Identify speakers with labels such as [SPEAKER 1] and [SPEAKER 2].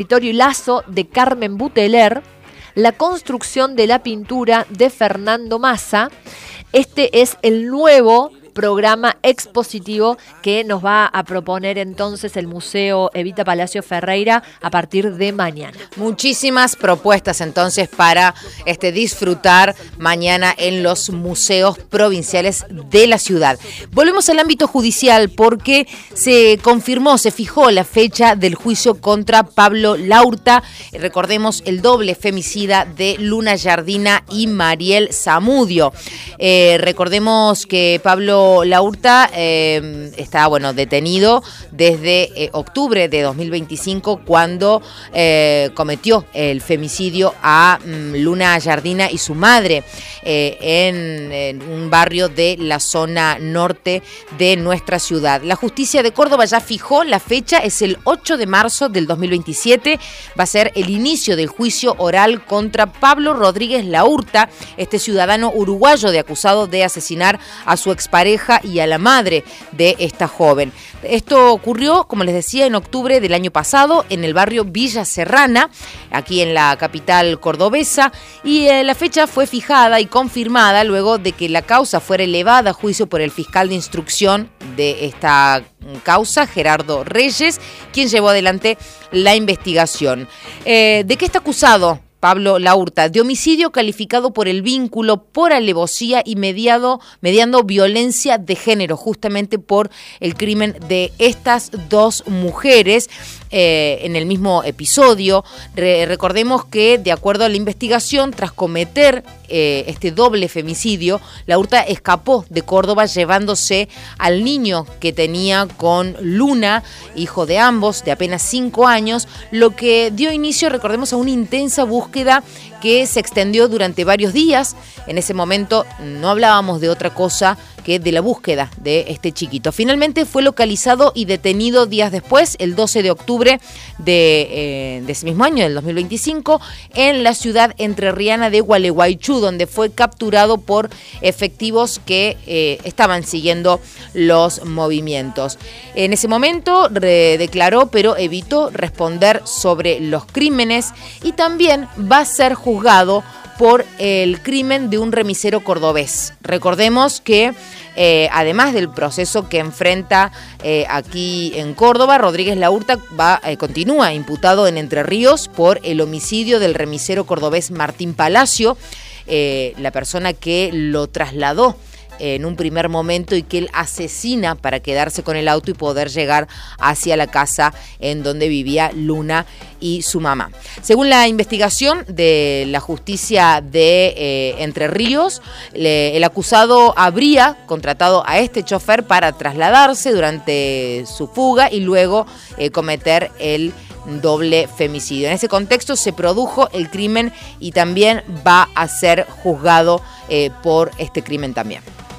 [SPEAKER 1] Territorio y Lazo de Carmen Buteler, la construcción de la pintura de Fernando Massa. Este es el nuevo programa expositivo que nos va a proponer entonces el Museo Evita Palacio Ferreira a partir de mañana.
[SPEAKER 2] Muchísimas propuestas entonces para disfrutar mañana en los museos provinciales de la ciudad. Volvemos al ámbito judicial porque se fijó la fecha del juicio contra Pablo Laurta. Recordemos el doble femicida de Luna Yardina y Mariel Zamudio. Recordemos que Pablo Laurta está detenido desde octubre de 2025 cuando cometió el femicidio a Luna Yardina y su madre en un barrio de la zona norte de nuestra ciudad. La justicia de Córdoba ya fijó la fecha, es el 8 de marzo del 2027, va a ser el inicio del juicio oral contra Pablo Rodríguez Laurta, este ciudadano uruguayo acusado de asesinar a su expareja y a la madre de esta joven. Esto ocurrió, como les decía, en octubre del año pasado en el barrio Villa Serrana, aquí en la capital cordobesa, y la fecha fue fijada y confirmada luego de que la causa fuera elevada a juicio por el fiscal de instrucción de esta causa, Gerardo Reyes, quien llevó adelante la investigación. ¿De qué está acusado Pablo Laurta? De homicidio calificado por el vínculo, por alevosía y mediando violencia de género, justamente por el crimen de estas dos mujeres en el mismo episodio. Recordemos que, de acuerdo a la investigación, tras cometer este doble femicidio, Laurta escapó de Córdoba llevándose al niño que tenía con Luna, hijo de ambos, de apenas 5 años, lo que dio inicio, recordemos, a una intensa búsqueda que se extendió durante varios días. En ese momento no hablábamos de otra cosa que de la búsqueda de este chiquito. Finalmente fue localizado y detenido días después, el 12 de octubre de ese mismo año, del 2025, en la ciudad entrerriana de Gualeguaychú, donde fue capturado por efectivos que estaban siguiendo los movimientos. En ese momento declaró, pero evitó responder sobre los crímenes, y también va a ser juzgado por el crimen de un remisero cordobés. Recordemos que además del proceso que enfrenta aquí en Córdoba, Rodríguez Laurta continúa imputado en Entre Ríos por el homicidio del remisero cordobés Martín Palacio, la persona que lo trasladó en un primer momento y que él asesina para quedarse con el auto y poder llegar hacia la casa en donde vivía Luna y su mamá. Según la investigación de la justicia de Entre Ríos, el acusado habría contratado a este chofer para trasladarse durante su fuga y luego cometer el doble femicidio. En ese contexto se produjo el crimen y también va a ser juzgado por este crimen también.